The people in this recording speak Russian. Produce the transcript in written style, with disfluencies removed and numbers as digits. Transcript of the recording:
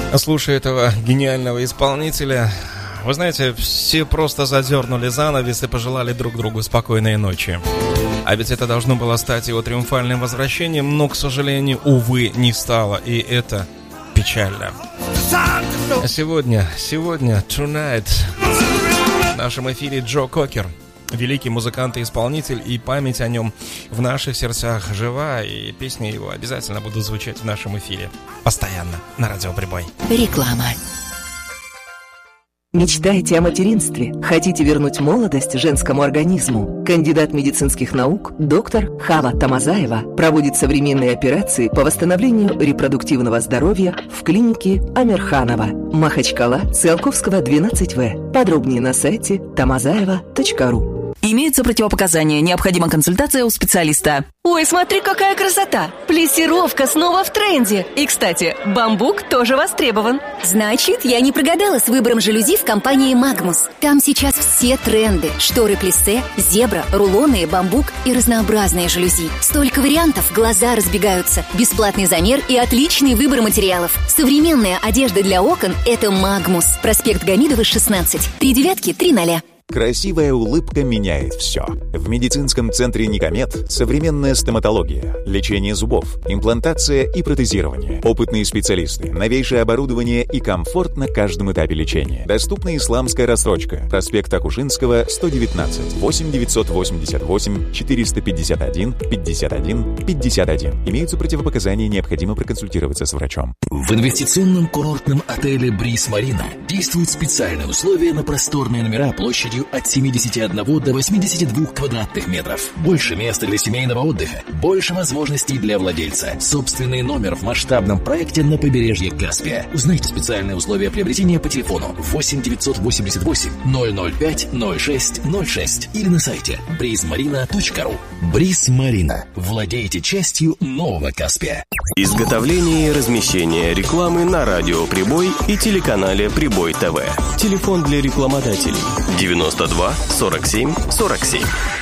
Слушая этого гениального исполнителя, вы знаете, все просто задернули занавес и пожелали друг другу спокойной ночи. А ведь это должно было стать его триумфальным возвращением, но, к сожалению, увы, не стало, и это печально. А сегодня, tonight, в нашем эфире Джо Кокер, великий музыкант и исполнитель, и память о нем в наших сердцах жива, и песни его обязательно будут звучать в нашем эфире постоянно на Радио Прибой. Реклама. Мечтаете о материнстве? Хотите вернуть молодость женскому организму? Кандидат медицинских наук доктор Хава Тамазаева проводит современные операции по восстановлению репродуктивного здоровья в клинике Амирханова, Махачкала, Циолковского, 12В. Подробнее на сайте tamazaeva.ru. Имеются противопоказания, необходима консультация у специалиста. Ой, смотри, какая красота! Плессировка снова в тренде. И, кстати, бамбук тоже востребован. Значит, я не прогадала с выбором жалюзи в компании Магнус. Там сейчас все тренды. Шторы плиссе, зебра, рулоны, бамбук и разнообразные жалюзи. Столько вариантов, глаза разбегаются. Бесплатный замер и отличный выбор материалов. Современная одежда для окон – это Магнус. Проспект Гамидова, 16. 39-30. Красивая улыбка меняет все. В медицинском центре Никомед современная стоматология, лечение зубов, имплантация и протезирование. Опытные специалисты, новейшее оборудование и комфорт на каждом этапе лечения. Доступна исламская рассрочка. Проспект Акушинского, 119. 8 988 451 51 51. Имеются противопоказания, необходимо проконсультироваться с врачом. В инвестиционном курортном отеле «Бриз Марина» действуют специальные условия на просторные номера площадью от 71 до 82 квадратных метров. Больше места для семейного отдыха, больше возможностей для владельца. Собственный номер в масштабном проекте на побережье Каспия. Узнайте специальные условия приобретения по телефону 8 988 005 06 06 или на сайте brizmarina.ru. Бриз Марина. Владейте частью нового Каспия. Изготовление и размещение рекламы на радио Прибой и телеканале Прибой ТВ. Телефон для рекламодателей 92 47 47.